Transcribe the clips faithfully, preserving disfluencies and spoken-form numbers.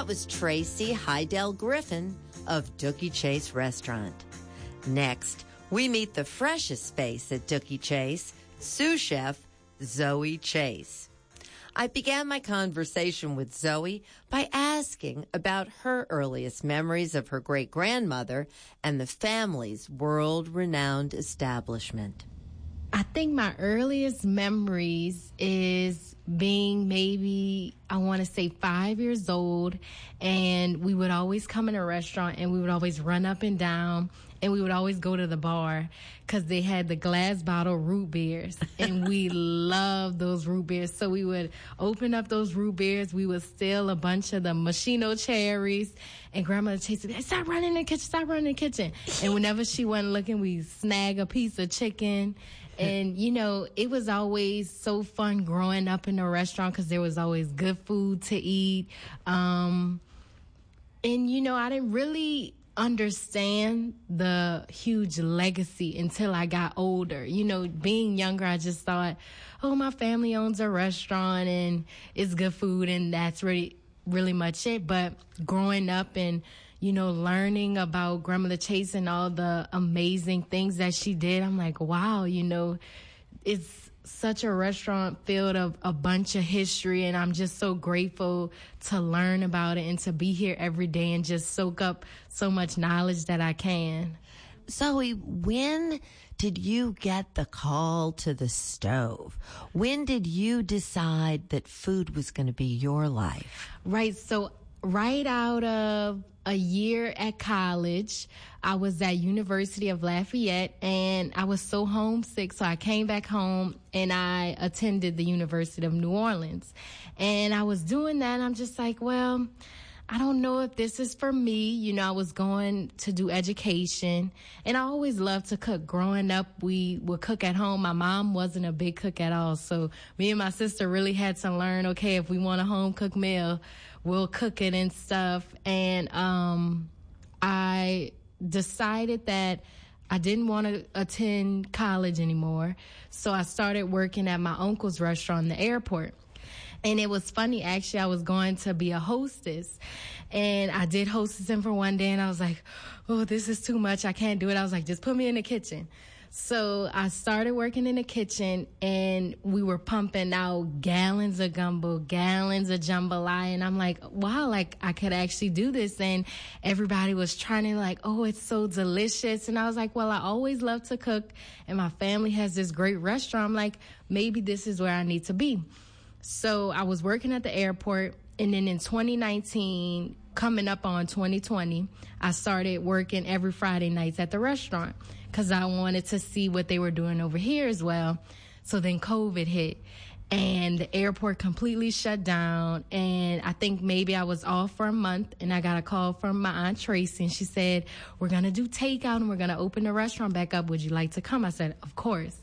That was Tracy Hydell Griffin of Dooky Chase Restaurant. Next, we meet the freshest face at Dooky Chase, sous chef Zoe Chase. I began my conversation with Zoe by asking about her earliest memories of her great-grandmother and the family's world-renowned establishment. I think my earliest memories is being maybe, I want to say five years old, and we would always come in a restaurant and we would always run up and down, and we would always go to the bar because they had the glass bottle root beers, and we loved those root beers. So we would open up those root beers, we would steal a bunch of the machino cherries, and Grandmother Chase would say, stop running in the kitchen, stop running in the kitchen. And whenever she wasn't looking, we snag a piece of chicken. And, you know, it was always so fun growing up in a restaurant because there was always good food to eat. Um, and, you know, I didn't really understand the huge legacy until I got older. You know, being younger, I just thought, oh, my family owns a restaurant and it's good food and that's really, really much it. But growing up and, you know, learning about Grandmother Chase and all the amazing things that she did, I'm like, wow, you know, it's such a restaurant filled of a bunch of history, and I'm just so grateful to learn about it and to be here every day and just soak up so much knowledge that I can. Zoe, when did you get the call to the stove? When did you decide that food was going to be your life? Right, so right out of a year at college, I was at University of Lafayette, and I was so homesick, so I came back home and I attended the University of New Orleans. And I was doing that, and I'm just like, well, I don't know if this is for me. You know, I was going to do education, and I always loved to cook. Growing up, we would cook at home. My mom wasn't a big cook at all, so me and my sister really had to learn, okay, if we want a home-cooked meal, we'll cook it and stuff. And um I decided that I didn't want to attend college anymore, so I started working at my uncle's restaurant in the airport. And it was funny, actually, I was going to be a hostess, and I did hostessing for one day, and I was like, oh, this is too much, I can't do it. I was like, just put me in the kitchen. So I started working in the kitchen, and we were pumping out gallons of gumbo, gallons of jambalaya, and I'm like, wow, like I could actually do this. And everybody was trying to like, oh, it's so delicious. And I was like, well, I always love to cook, and my family has this great restaurant. I'm like, maybe this is where I need to be. So I was working at the airport, and then in twenty nineteen, coming up on twenty twenty, I started working every Friday nights at the restaurant because I wanted to see what they were doing over here as well. So then COVID hit, and the airport completely shut down, and I think maybe I was off for a month, and I got a call from my Aunt Tracy, and she said, we're going to do takeout, and we're going to open the restaurant back up. Would you like to come? I said, of course.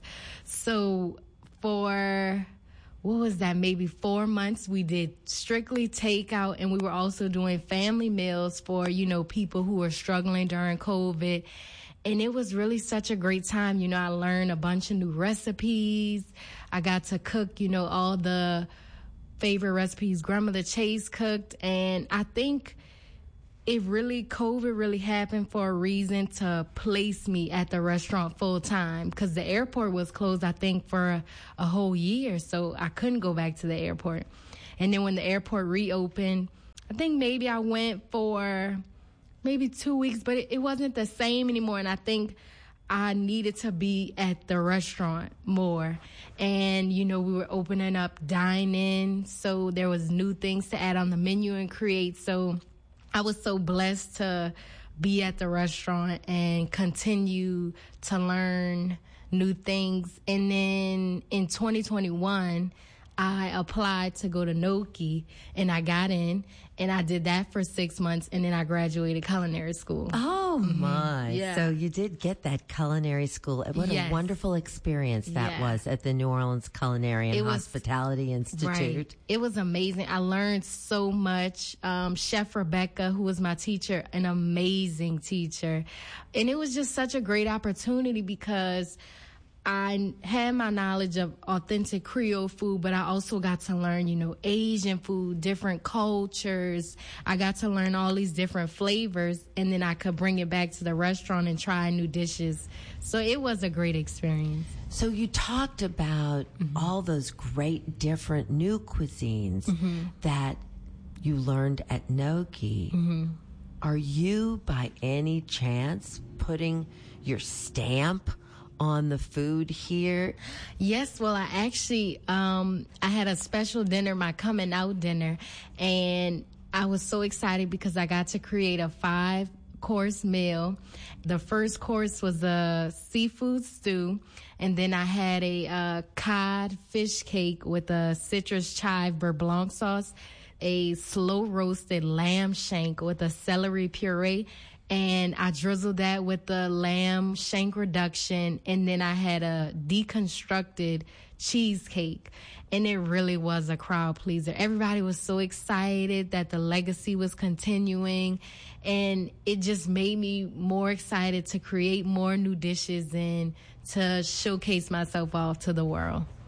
So for... what was that, maybe four months, we did strictly takeout, and we were also doing family meals for, you know, people who were struggling during COVID. And it was really such a great time. You know, I learned a bunch of new recipes. I got to cook, you know, all the favorite recipes Grandmother Chase cooked. And I think it really, COVID really happened for a reason to place me at the restaurant full time, because the airport was closed, I think, for a, a whole year. So I couldn't go back to the airport. And then when the airport reopened, I think maybe I went for maybe two weeks, but it, it wasn't the same anymore. And I think I needed to be at the restaurant more. And, you know, we were opening up dine-in, so there was new things to add on the menu and create. So I was so blessed to be at the restaurant and continue to learn new things. And then in twenty twenty-one, I applied to go to Noki, and I got in, and I did that for six months, and then I graduated culinary school. Oh, my. Mm-hmm. Yeah. So you did get that culinary school. What yes. a wonderful experience that yeah. was at the New Orleans Culinary and was, Hospitality Institute. Right. It was amazing. I learned so much. Um, Chef Rebecca, who was my teacher, an amazing teacher. And it was just such a great opportunity because I had my knowledge of authentic Creole food, but I also got to learn, you know, Asian food, different cultures. I got to learn all these different flavors, and then I could bring it back to the restaurant and try new dishes. So it was a great experience. So you talked about mm-hmm. all those great different new cuisines mm-hmm. that you learned at Noki. Mm-hmm. Are you, by any chance, putting your stamp on the food here? Yes, well, I actually, um, I had a special dinner, my coming out dinner, and I was so excited because I got to create a five course meal. The first course was a seafood stew, and then I had a uh, cod fish cake with a citrus chive beurre blanc sauce, a slow roasted lamb shank with a celery puree, and I drizzled that with the lamb shank reduction, and then I had a deconstructed cheesecake, and it really was a crowd pleaser. Everybody was so excited that the legacy was continuing, and it just made me more excited to create more new dishes and to showcase myself off to the world.